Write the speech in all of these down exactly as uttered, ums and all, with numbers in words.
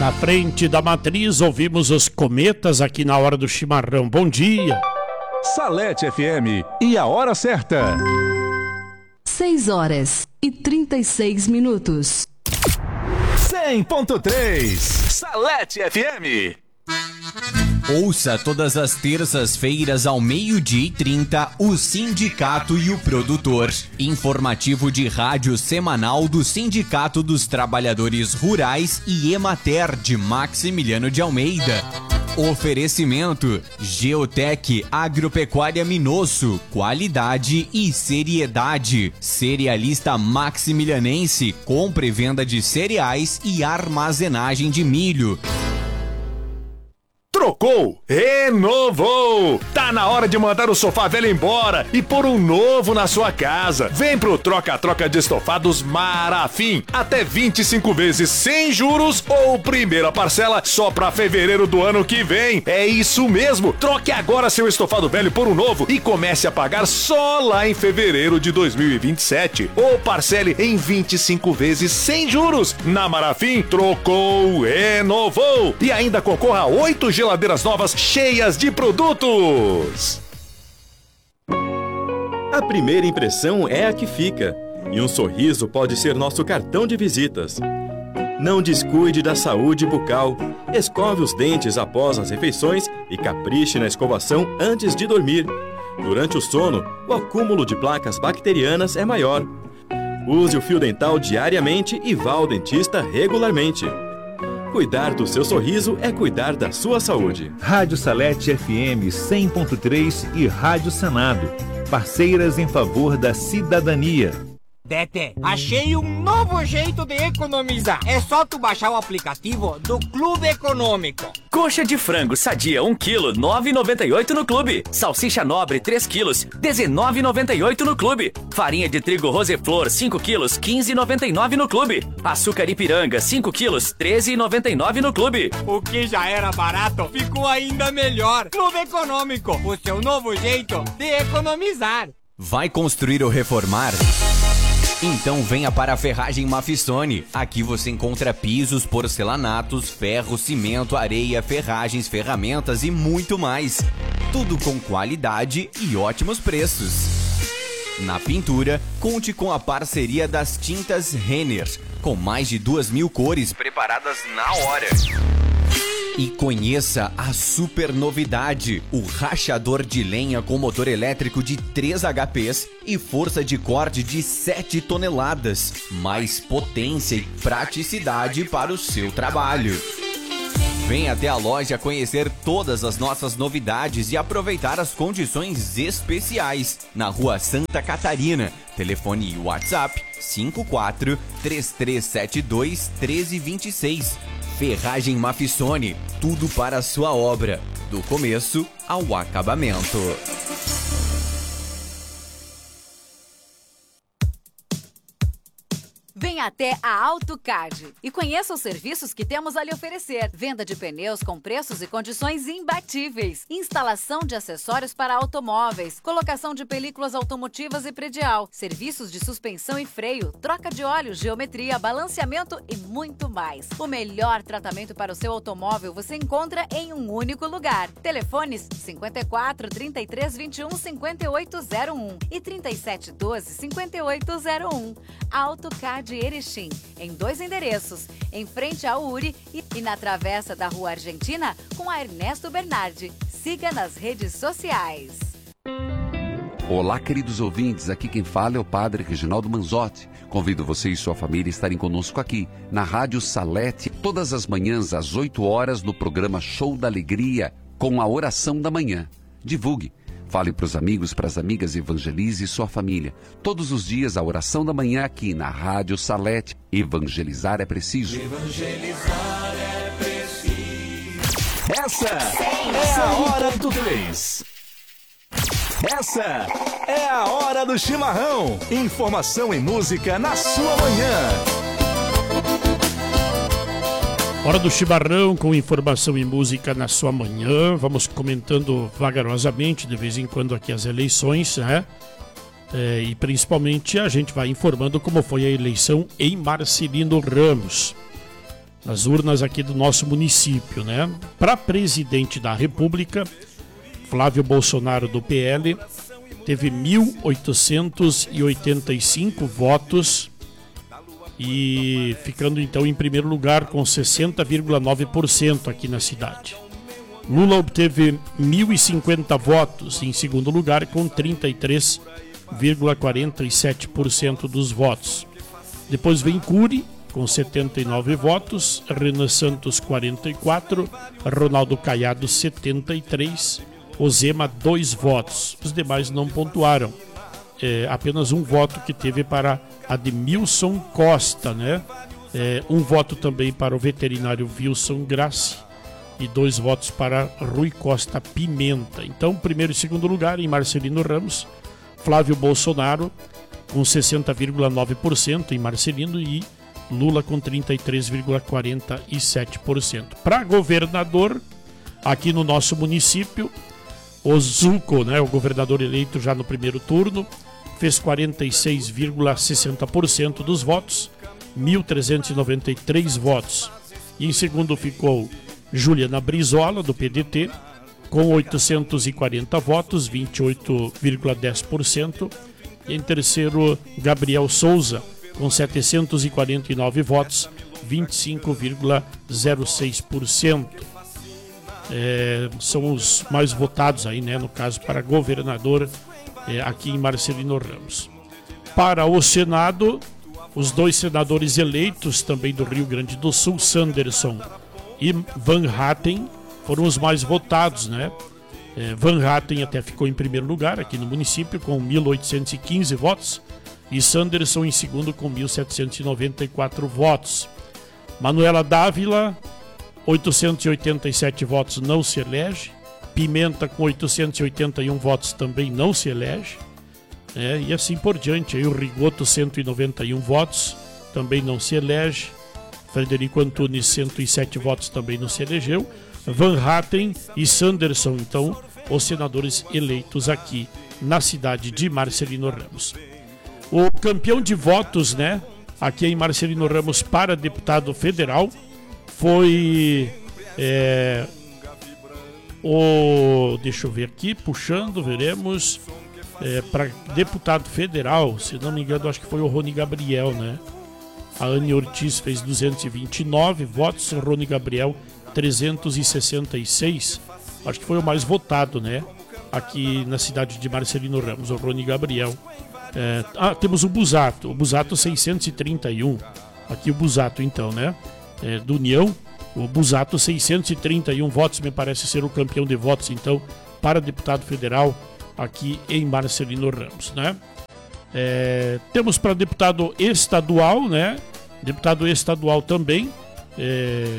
Na frente da matriz, ouvimos os Cometas aqui na Hora do Chimarrão. Bom dia. Salete F M e a hora certa. seis horas e trinta e seis minutos. cem ponto três Salete F M. Ouça todas as terças-feiras ao meio-dia e trinta o Sindicato e o Produtor. Informativo de rádio semanal do Sindicato dos Trabalhadores Rurais e Emater de Maximiliano de Almeida. Oferecimento Geotec Agropecuária Minosso, qualidade e seriedade. Cerealista Maximilianense, compra e venda de cereais e armazenagem de milho. Trocou, renovou. Tá na hora de mandar o sofá velho embora e pôr um novo na sua casa. Vem pro troca-troca de estofados Marafim. Até vinte e cinco vezes sem juros ou primeira parcela só pra fevereiro do ano que vem. É isso mesmo. Troque agora seu estofado velho por um novo e comece a pagar só lá em fevereiro de dois mil e vinte e sete. Ou parcele em vinte e cinco vezes sem juros. Na Marafim, trocou, renovou. E ainda concorra a oito geladeiras novas cheias de produtos. A primeira impressão é a que fica, e um sorriso pode ser nosso cartão de visitas. Não descuide da saúde bucal. Escove os dentes após as refeições e capriche na escovação antes de dormir. Durante o sono, o acúmulo de placas bacterianas é maior. Use o fio dental diariamente e vá ao dentista regularmente. Cuidar do seu sorriso é cuidar da sua saúde. Rádio Salete F M cem ponto três e Rádio Senado. Parceiras em favor da cidadania. Tete, achei um novo jeito de economizar. É só tu baixar o aplicativo do Clube Econômico. Coxa de frango sadia um quilo, nove reais e noventa e oito centavos no Clube. Salsicha nobre três quilos, dezenove reais e noventa e oito centavos no Clube. Farinha de trigo Roseflor cinco quilos, quinze reais e noventa e nove centavos no Clube. Açúcar Ipiranga cinco quilos, treze reais e noventa e nove centavos no Clube. O que já era barato ficou ainda melhor. Clube Econômico, o seu novo jeito de economizar. Vai construir ou reformar? Então venha para a Ferragem Mafissone. Aqui você encontra pisos, porcelanatos, ferro, cimento, areia, ferragens, ferramentas e muito mais. Tudo com qualidade e ótimos preços. Na pintura, conte com a parceria das Tintas Renner, com mais de duas mil cores preparadas na hora. E conheça a super novidade, o rachador de lenha com motor elétrico de três H Pês e força de corte de sete toneladas. Mais potência e praticidade para o seu trabalho. Venha até a loja conhecer todas as nossas novidades e aproveitar as condições especiais. Na Rua Santa Catarina, telefone WhatsApp cinco quatro, três três sete dois, um três dois seis. Ferragem Mafissone, tudo para a sua obra, do começo ao acabamento. Venha até a AutoCard e conheça os serviços que temos a lhe oferecer. Venda de pneus com preços e condições imbatíveis. Instalação de acessórios para automóveis. Colocação de películas automotivas e predial. Serviços de suspensão e freio. Troca de óleo, geometria, balanceamento e muito mais. O melhor tratamento para o seu automóvel você encontra em um único lugar. Telefones cinquenta e quatro, trinta e três, vinte e um, cinquenta e oito zero um e trinta e sete, doze, cinquenta e oito zero um. AutoCard Erechim, em dois endereços, em frente ao U R I e, e na travessa da Rua Argentina com a Ernesto Bernardi. Siga nas redes sociais. Olá, queridos ouvintes, aqui quem fala é o Padre Reginaldo Manzotti. Convido você e sua família a estarem conosco aqui, na Rádio Salete, todas as manhãs às oito horas no programa Show da Alegria, com a oração da manhã. Divulgue. Fale para os amigos, para as amigas, evangelize sua família. Todos os dias a oração da manhã aqui na Rádio Salete. Evangelizar é preciso. Evangelizar é preciso. Essa é a hora do três. Essa é a hora do chimarrão. Informação e música na sua manhã. Hora do chimarrão com informação e música na sua manhã. Vamos comentando vagarosamente, de vez em quando, aqui as eleições, né? É, e principalmente a gente vai informando como foi a eleição em Marcelino Ramos. nas urnas aqui do nosso município, né? Para presidente da República, Flávio Bolsonaro do P L teve mil oitocentos e oitenta e cinco votos e ficando então em primeiro lugar com sessenta vírgula nove por cento aqui na cidade. Lula obteve mil e cinquenta votos em segundo lugar com trinta e três vírgula quarenta e sete por cento dos votos. Depois vem Cury com setenta e nove votos, Renan Santos quarenta e quatro, Ronaldo Caiado setenta e três, Ozema dois votos. Os demais não pontuaram. É, apenas um voto que teve para Admilson Costa, né? É, um voto também para o veterinário Wilson Grassi e dois votos para Rui Costa Pimenta. Então, primeiro e segundo lugar em Marcelino Ramos, Flávio Bolsonaro com sessenta vírgula nove por cento em Marcelino e Lula com trinta e três vírgula quarenta e sete por cento. Para governador, aqui no nosso município, o Zuco, né, o governador eleito já no primeiro turno, fez quarenta e seis vírgula sessenta por cento dos votos, mil trezentos e noventa e três votos. E em segundo ficou Juliana Brizola, do P D T, com oitocentos e quarenta votos, vinte e oito vírgula dez por cento. E em terceiro, Gabriel Souza, com setecentos e quarenta e nove votos, vinte e cinco vírgula zero seis por cento. É, são os mais votados aí, né, no caso para governador é, aqui em Marcelino Ramos. Para o Senado, os dois senadores eleitos também do Rio Grande do Sul, Sanderson e Van Hatten, foram os mais votados, né? É, Van Hatten até ficou em primeiro lugar aqui no município com mil oitocentos e quinze votos e Sanderson em segundo com mil setecentos e noventa e quatro votos. Manuela Dávila, oitocentos e oitenta e sete votos, não se elege. Pimenta com oitocentos e oitenta e um votos também não se elege. É, e assim por diante. Aí o Rigoto, cento e noventa e um votos, também não se elege. Frederico Antunes, cento e sete votos, também não se elegeu. Van Hatten e Sanderson, então, os senadores eleitos aqui na cidade de Marcelino Ramos. O campeão de votos, né, aqui em Marcelino Ramos para deputado federal foi é, o, deixa eu ver aqui, puxando, veremos, é, para deputado federal, se não me engano, acho que foi o Rony Gabriel, né? A Anne Ortiz fez duzentos e vinte e nove votos, o Rony Gabriel trezentos e sessenta e seis, acho que foi o mais votado, né? Aqui na cidade de Marcelino Ramos, o Rony Gabriel. É, ah, temos o Busato, o Busato seiscentos e trinta e um, aqui o Busato então, né? É, do União, o Busato seiscentos e trinta e um votos, me parece ser o campeão de votos então para deputado federal aqui em Marcelino Ramos, né? É, temos para deputado estadual, né? Deputado estadual também, é,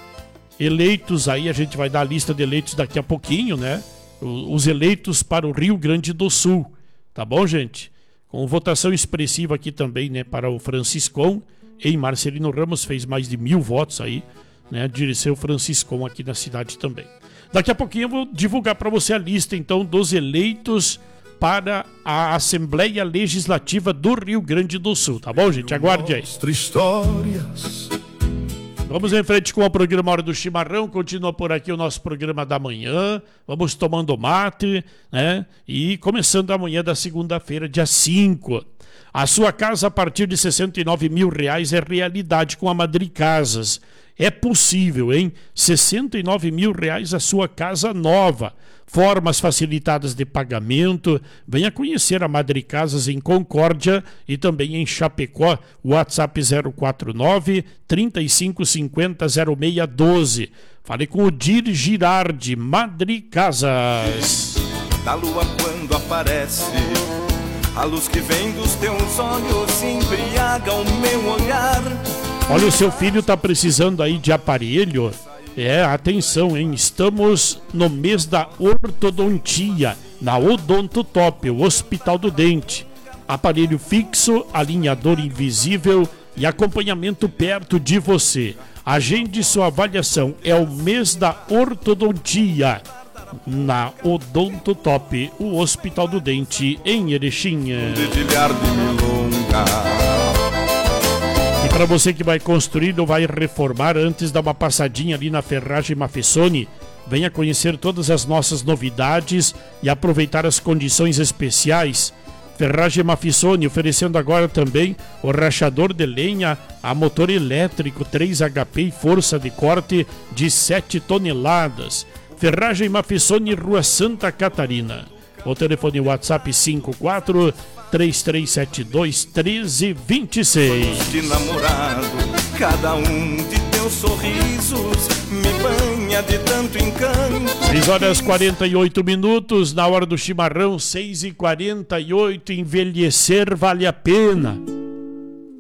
eleitos aí, a gente vai dar a lista de eleitos daqui a pouquinho, né? Os eleitos para o Rio Grande do Sul, tá bom, gente? Com votação expressiva aqui também, né? Para o Franciscão, em Marcelino Ramos, fez mais de mil votos aí, né? Dirceu Franciscão aqui na cidade também. Daqui a pouquinho eu vou divulgar para você a lista, então, dos eleitos para a Assembleia Legislativa do Rio Grande do Sul, tá bom, gente? Aguarde aí. Histórias. Vamos em frente com o programa Hora do Chimarrão. Continua por aqui o nosso programa da manhã. Vamos tomando mate, né? E começando amanhã da segunda-feira, dia cinco. A sua casa a partir de sessenta e nove mil reais é realidade com a Madri Casas. É possível, hein? sessenta e nove mil reais a sua casa nova. Formas facilitadas de pagamento. Venha conhecer a Madri Casas em Concórdia e também em Chapecó. WhatsApp zero quatro nove, trinta e cinco cinquenta, zero seis doze. Fale com o Dir Girardi, Madri Casas. Da lua quando aparece, a luz que vem dos teus olhos embriaga o meu olhar. Olha, o seu filho está precisando aí de aparelho. É, atenção, hein? Estamos no mês da ortodontia, na Odonto Top, o Hospital do Dente. Aparelho fixo, alinhador invisível e acompanhamento perto de você. Agende sua avaliação, é o mês da ortodontia, na Odonto Top, o Hospital do Dente, em Erechim. Dedilhar de milonga. Para você que vai construir ou vai reformar, antes dá uma passadinha ali na Ferragem Mafisoni. Venha conhecer todas as nossas novidades e aproveitar as condições especiais. Ferragem Mafisoni oferecendo agora também o rachador de lenha a motor elétrico três H P e força de corte de sete toneladas. Ferragem Mafisoni, Rua Santa Catarina. O telefone WhatsApp cinco quatro três três sete dois um três dois seis. De namorado, cada um de teus sorrisos me banha de tanto encanto. seis horas e quarenta e oito minutos, na hora do chimarrão, seis e quarenta e oito. Envelhecer vale a pena.